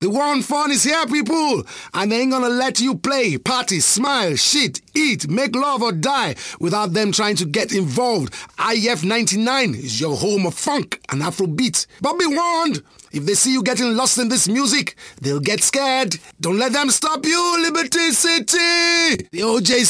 The war on fun is here, people, and they ain't gonna let you play, party, smile, shit, eat, make love or die without them trying to get involved. IF 99 is your home of funk and Afrobeat. But be warned, if they see you getting lost in this music, they'll get scared. Don't let them stop you, Liberty City! The OJ